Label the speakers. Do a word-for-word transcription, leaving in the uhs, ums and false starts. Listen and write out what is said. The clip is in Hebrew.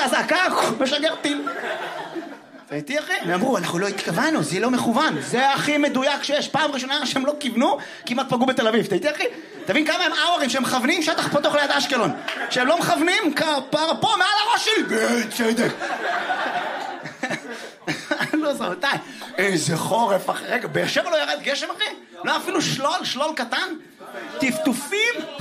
Speaker 1: אזעקה, משגר טיל. והייתי אחי, הם אמרו, אנחנו לא התכוונו, זה לא מכוון, זה הכי מדויק שיש. פעם ראשונה שהם לא כיוונו, כמעט פגעו בתל אביב. הייתי אחי, תבין כמה הם אאורים שהם מכוונים שטח פתוח ליד אשקלון. שהם לא מכוונים, כפר פה מעל הראש שלי, בצדק. לא זרתי, איזה חורף אחי, רגע, באר שבע לא ירד גשם אחי? לא אפילו שלול, שלול קטן? טפטופים?